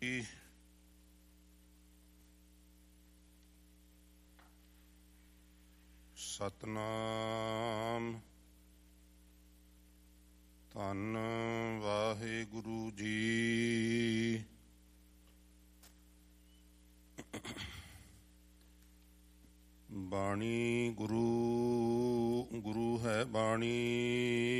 ਸਤਨਾਮ। ਧੰਨ ਵਾਹਿਗੁਰੂ ਜੀ। ਬਾਣੀ ਗੁਰੂ, ਗੁਰੂ ਹੈ ਬਾਣੀ।